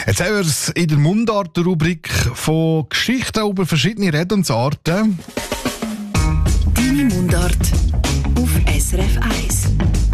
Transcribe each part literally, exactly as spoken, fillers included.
Jetzt haben wir es in der Mundart-Rubrik von Geschichten über verschiedene Redensarten. Deine Mundart auf S R F eins.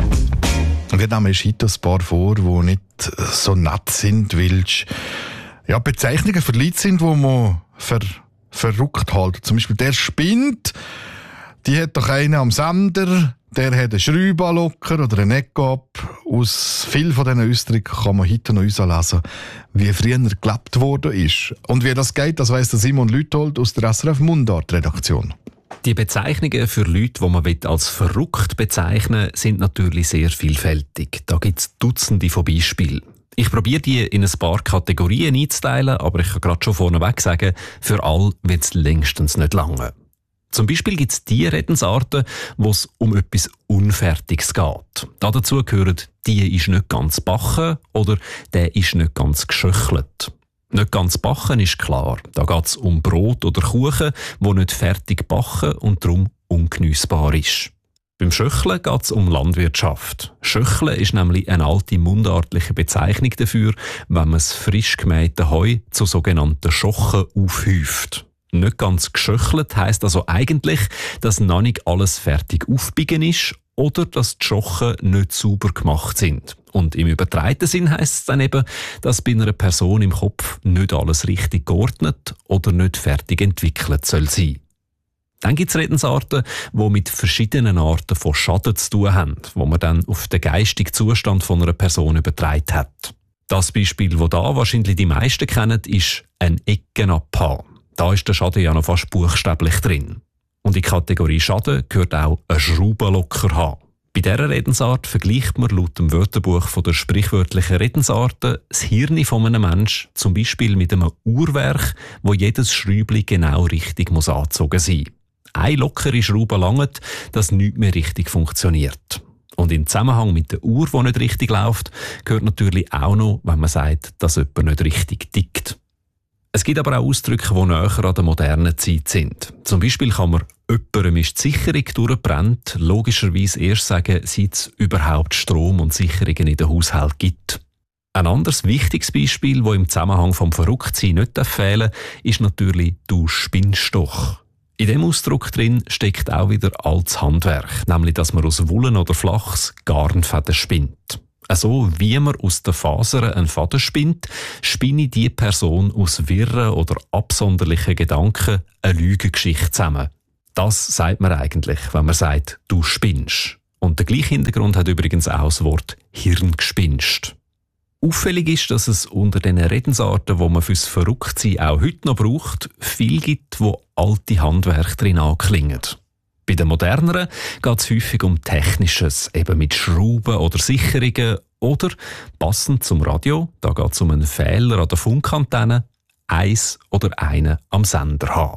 Und wir nehmen heute ein paar vor, die nicht so nett sind, weil es ja, Bezeichnungen für Leute sind, die man ver, verrückt halten. Zum Beispiel der spinnt, die hat doch einen am Sender, der hat einen Schraubenlocker oder einen Eckab. Aus vielen von diesen Ausdrücken kann man heute noch herauslesen, wie früher gelebt worden ist. Und wie das geht, das weiss der Simon Lüthold aus der S R F Mundart-Redaktion. Die Bezeichnungen für Leute, die man als verrückt bezeichnen will, sind natürlich sehr vielfältig. Da gibt es Dutzende von Beispielen. Ich probiere die in ein paar Kategorien einzuteilen, aber ich kann gerade schon vorneweg sagen, für alle wird es längstens nicht lange. Zum Beispiel gibt es die Redensarten, wo es um etwas Unfertiges geht. Dazu gehören «die ist nicht ganz backen» oder «der ist nicht ganz geschöchelt». Nicht ganz backen ist klar. Da geht es um Brot oder Kuchen, wo nicht fertig backen und darum ungeniessbar ist. Beim Schöcheln geht es um Landwirtschaft. Schöcheln ist nämlich eine alte mundartliche Bezeichnung dafür, wenn man das frisch gemähte Heu zu sogenannten Schochen aufhäuft. Nicht ganz geschöchelt heisst also eigentlich, dass noch nicht alles fertig aufbiegen ist oder dass die Schochen nicht sauber gemacht sind. Und im übertragenen Sinn heisst es dann eben, dass bei einer Person im Kopf nicht alles richtig geordnet oder nicht fertig entwickelt soll sein. Dann gibt es Redensarten, die mit verschiedenen Arten von Schaden zu tun haben, wo man dann auf den geistigen Zustand von einer Person übertragen hat. Das Beispiel, das da wahrscheinlich die meisten kennen, ist ein Eckenabhaar. Da ist der Schaden ja noch fast buchstäblich drin. Und in die Kategorie Schaden gehört auch ein Schraubenlocker haben. Bei dieser Redensart vergleicht man laut dem Wörterbuch von der sprichwörtlichen Redensarten das Hirn von einem Menschen zum Beispiel mit einem Uhrwerk, wo jedes Schräubchen genau richtig muss angezogen sein muss. Eine lockere Schraube langt, dass nichts mehr richtig funktioniert. Und im Zusammenhang mit der Uhr, die nicht richtig läuft, gehört natürlich auch noch, wenn man sagt, dass jemand nicht richtig tickt. Es gibt aber auch Ausdrücke, die näher an der modernen Zeit sind. Zum Beispiel kann man «jemandem ist die Sicherung durchgebrannt» logischerweise erst sagen, seit es überhaupt Strom und Sicherungen in den Haushalten gibt. Ein anderes wichtiges Beispiel, das im Zusammenhang vom Verrücktsein nicht fehlen darf, ist natürlich «du spinnst doch». In diesem Ausdruck drin steckt auch wieder altes Handwerk, nämlich dass man aus Wullen oder Flachs Garnfäden spinnt. Also wie man aus den Fasern einen Faden spinnt, spinne die Person aus wirren oder absonderlichen Gedanken eine Lügengeschichte zusammen. Das sagt man eigentlich, wenn man sagt, du spinnst. Und der gleiche Hintergrund hat übrigens auch das Wort Hirngespinst. Auffällig ist, dass es unter den Redensarten, die man fürs Verrücktsein auch heute noch braucht, viel gibt, wo alte Handwerk drin anklingen. Bei den moderneren geht es häufig um Technisches, eben mit Schrauben oder Sicherungen oder, passend zum Radio, da geht es um einen Fehler an der Funkantenne, eins oder einen am Sender haben.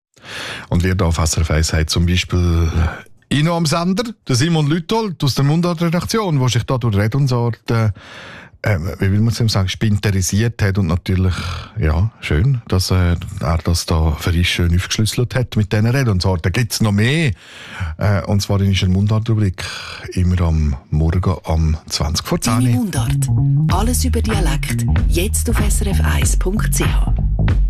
Und wer da auf S R F eins hat, zum Beispiel Ino am Sender, der Simon Lüthold aus der Mundart-Redaktion, der sich da durch Redensarten Äh, wie will man es ihm sagen, spinterisiert hat und natürlich, ja, schön, dass äh, er das da für uns schön aufgeschlüsselt hat mit diesen Redensarten. Da gibt es noch mehr, äh, und zwar in unserer Mundart-Rubrik immer am Morgen um zwanzig vor zehn. Deine Mundart. Alles über Dialekt. Jetzt auf S R F eins Punkt C H.